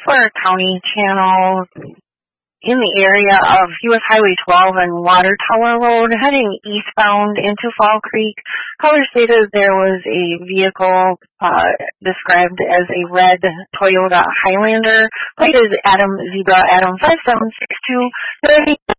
for a county channel in the area of U.S. Highway 12 and Water Tower Road, heading eastbound into Fall Creek. Caller stated there was a vehicle described as a red Toyota Highlander. Plate is Adam Zebra Adam 5762.